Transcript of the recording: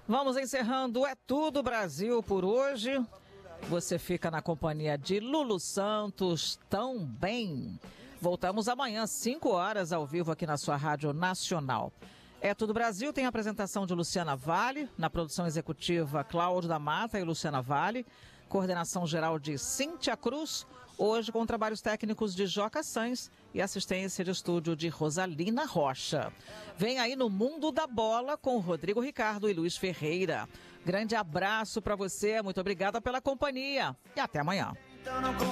Vamos encerrando É Tudo Brasil por hoje. Você fica na companhia de Lulu Santos, tão bem. Voltamos amanhã, 5 horas, ao vivo aqui na sua Rádio Nacional. É Tudo Brasil tem a apresentação de Luciana Vale, na produção executiva Cláudio da Mata e Luciana Vale, coordenação geral de Cíntia Cruz, hoje com trabalhos técnicos de Joca Sainz e assistência de estúdio de Rosalina Rocha. Vem aí no Mundo da Bola com Rodrigo Ricardo e Luiz Ferreira. Grande abraço para você, muito obrigada pela companhia e até amanhã.